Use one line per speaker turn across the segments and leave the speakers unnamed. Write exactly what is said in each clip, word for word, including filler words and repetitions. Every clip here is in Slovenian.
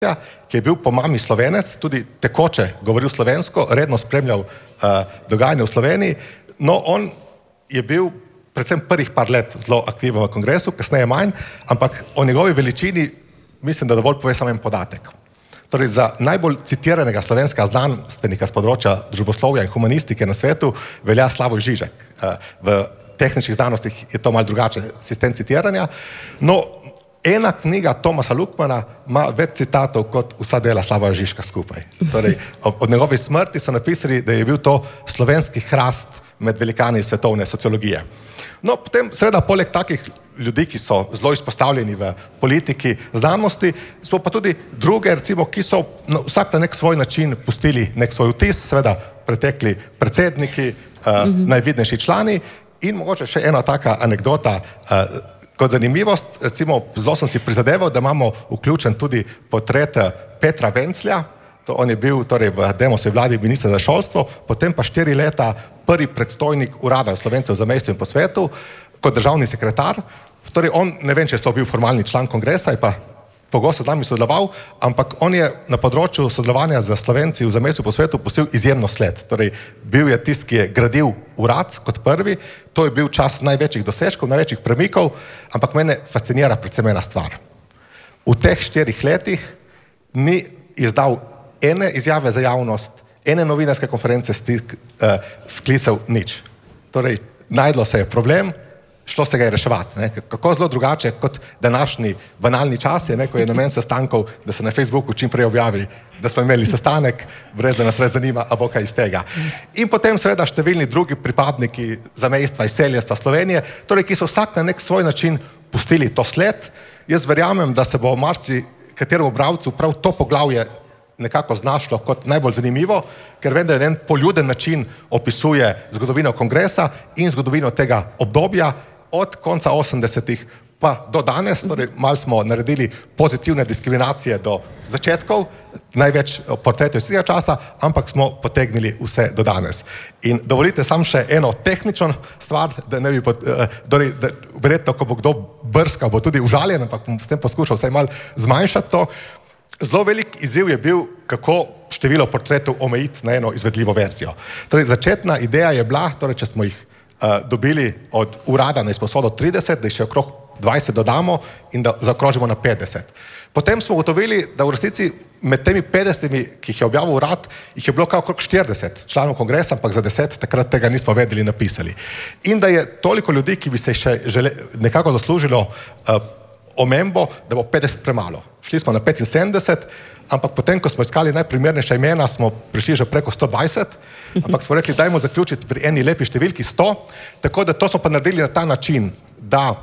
ki je bil po mami Slovenec, tudi tekoče govoril slovensko, redno spremljal uh, dogajanje v Sloveniji. No, on je bil predvsem prvih par let zelo aktiven v kongresu, kasneje manj, ampak o njegovi veličini mislim, da dovolj pove samo en podatek. Torej, za najbolj citiranega slovenskega znanstvenika z področja družboslovja in humanistike na svetu velja Slavoj Žižek. Uh, v tehničnih znanostih je to malo drugačen sistem citiranja. No, ena knjiga Tomasa Lukmana ima več citatov kot vsa dela Slavoja Žižka skupaj. Torej, od njegovi smrti so napisali, da je bil to slovenski hrast med velikani svetovne sociologije. No, potem seveda poleg takih ljudi, ki so zelo izpostavljeni v politiki, znanosti, smo pa tudi druge, recimo, ki so no, vsak na nek svoj način pustili nek svoj vtis, seveda pretekli predsedniki, uh, mm-hmm. najvidnejši člani in mogoče še ena taka anekdota, uh, kot zanimivost, recimo, zelo sem si prizadeval, da imamo vključen tudi portret Petra Venclja, to on je bil torej v Demosovi vladi minister za šolstvo, potem pa štiri leta prvi predstojnik urada Slovencev v zamejstvu in po svetu, kot državni sekretar. Torej on, ne vem, če je to bil formalni član kongresa, je pa pogosto z nami sodeloval, ampak on je na področju sodelovanja z Slovenci v zamejstvu po svetu pustil izjemno sled. Torej, bil je tisti, ki je gradil urad kot prvi, to je bil čas največjih dosežkov, največjih premikov, ampak mene fascinira predvsem ena stvar. V teh štirih letih ni izdal ene izjave za javnost, ene novinarske konference stik, uh, sklicev, nič. Torej, najdlo se je problem, šlo se ga je reševati. Ne? Kako zelo drugače kot današnji banalni čas je, ne? Ko je namen sestankov, da se na Facebooku čim prej objavi, da smo imeli sestanek, brez da nas res zanima, a bo kaj iz tega. In potem seveda številni drugi pripadniki zamejstva iz seljestva Slovenije, torej, ki so vsak na nek svoj način pustili to sled. Jaz verjamem, da se bo marci kateremu bralcu prav to poglavje nekako znašlo kot najbolj zanimivo, ker vem, da en poljuden način opisuje zgodovino kongresa in zgodovino tega obdobja od konca osemdesetih pa do danes, torej malo smo naredili pozitivne diskriminacije do začetkov, največ portretov vsega časa, ampak smo potegnili vse do danes. In dovolite sam še eno tehnično stvar, da ne bi, pot, da, da, verjetno, ko bo kdo brskal, bo tudi užaljen, ampak bom s tem poskušal vsaj malo zmanjšati to. Zelo velik izziv je bil, kako število portretov omejiti na eno izvedljivo verzijo. Torej, začetna ideja je bila, torej, če smo jih uh, dobili od urada na izposodo trideset, da jih še okrog dvajset dodamo in da zaokrožimo na petdeset. Potem smo ugotovili, da v resnici med temi petdesetimi, ki jih je objavil urad, jih je bilo kaj okrog štirideset članov kongresa, ampak za deset takrat tega nismo vedeli napisali. In da je toliko ljudi, ki bi se še žele, nekako zaslužilo uh, omembo, da bo petdeset premalo. Šli smo na petinsedemdeset, ampak potem, ko smo iskali najprimernejša imena, smo prišli že preko sto dvajset, ampak smo rekli, dajmo zaključiti pri eni lepi številki sto, tako da to smo pa naredili na ta način, da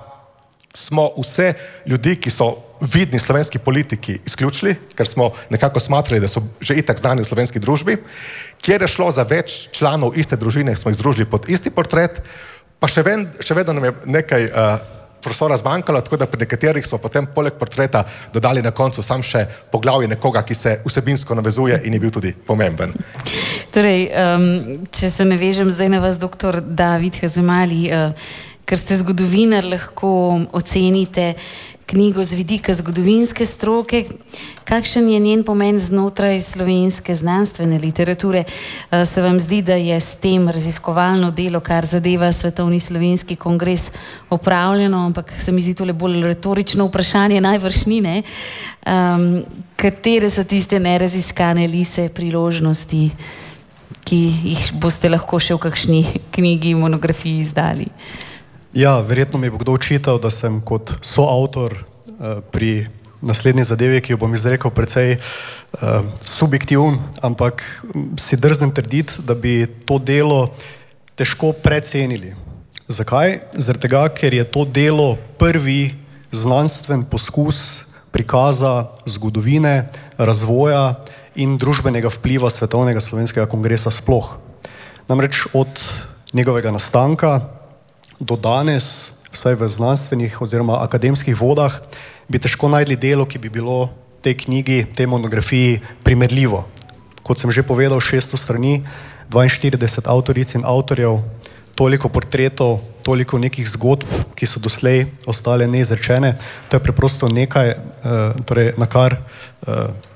smo vse ljudi, ki so vidni slovenski politiki, izključili, ker smo nekako smatrali, da so že itak znani v slovenski družbi, kjer je šlo za več članov iste družine, smo jih združili pod isti portret, pa še, ven, še vedno nam je nekaj uh, prostora zmanjkalo, tako da pri nekaterih smo potem poleg portreta dodali na koncu sam še poglavje nekoga, ki se vsebinsko navezuje in je bil tudi pomemben.
Torej, um, če se navežem zdaj na vas, doktor David Hazemali, uh, ker ste zgodovinar, lahko ocenite knjigo z vidika zgodovinske stroke. Kakšen je njen pomen znotraj slovenske znanstvene literature? Se vam zdi, da je s tem raziskovalno delo, kar zadeva Svetovni slovenski kongres, opravljeno, ampak se mi zdi tole bolj retorično vprašanje, najbrž ni, ne? Um, katere so tiste neraziskane lise priložnosti, ki jih boste lahko še v kakšni knjigi, monografiji izdali?
Ja, verjetno mi bo kdo očital, da sem kot soavtor uh, pri naslednji zadevi, ki jo bom izrekel, precej uh, subjektivn, ampak si drznem trditi, da bi to delo težko precenili. Zakaj? Zaradi tega, ker je to delo prvi znanstven poskus prikaza zgodovine, razvoja in družbenega vpliva Svetovnega slovenskega kongresa sploh. Namreč od njegovega nastanka do danes, vsaj v znanstvenih oziroma akademskih vodah, bi težko najdli delo, ki bi bilo tej knjigi, tej monografiji primerljivo. Kot sem že povedal, šeststo strani, dvainštirideset avtoric in avtorjev, toliko portretov, toliko nekih zgodb, ki so doslej ostale neizrečene. To je preprosto nekaj, torej, na kar